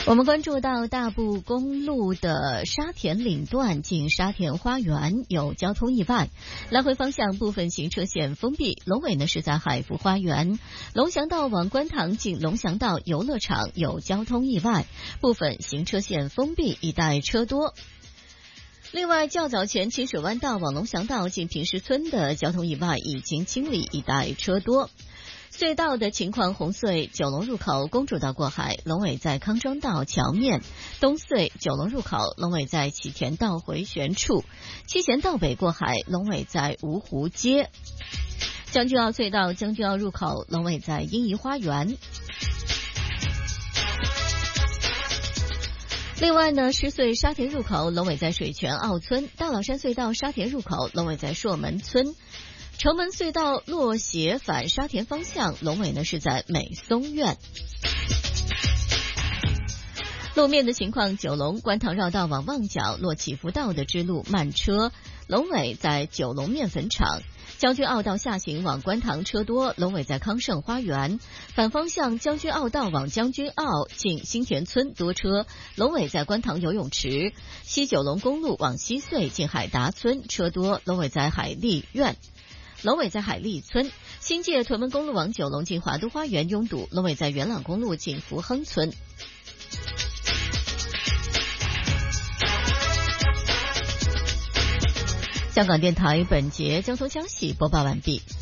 我们关注到大埔公路的沙田岭段近沙田花园有交通意外，来回方向部分行车线封闭。龙尾呢是在海福花园，龙翔道往观塘近龙翔道游乐场有交通意外，部分行车线封闭，一带车多。另外，较早前清水湾道往龙翔道近平石村的交通意外已经清理，一带车多。隧道的情况，红隧九龙入口公主道过海，龙尾在康庄道桥面；东隧九龙入口，龙尾在启田道回旋处；七贤道北过海，龙尾在芜湖街；将军澳隧道将军澳入口，龙尾在英怡花园。另外呢，狮隧沙田入口，龙尾在水泉澳村；大老山隧道沙田入口，龙尾在朔门村。城门隧道落斜返沙田方向，龙尾呢是在美松苑。路面的情况，九龙观塘绕道往旺角落祈福道的支路慢车，龙尾在九龙面粉厂。将军澳道下行往观塘车多，龙尾在康盛花园。反方向将军澳道往将军澳近新田村多车，龙尾在观塘游泳池。西九龙公路往西隧近海达村车多，龙尾在海丽苑。龙尾在海丽村。新界屯门公路往九龙近华都花园拥堵，龙尾在元朗公路近福亨村。香港电台本节交通消息播报完毕。